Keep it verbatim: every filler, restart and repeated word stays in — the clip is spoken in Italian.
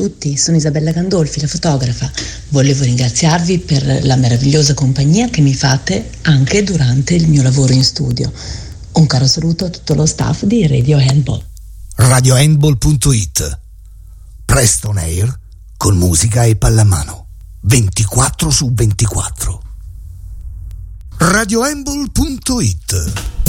tutti, sono Isabella Gandolfi, la fotografa. Volevo ringraziarvi per la meravigliosa compagnia che mi fate anche durante il mio lavoro in studio. Un caro saluto a tutto lo staff di Radio Handball. radio handball punto it. Presto on air con musica e pallamano ventiquattro su ventiquattro. radio handball punto it.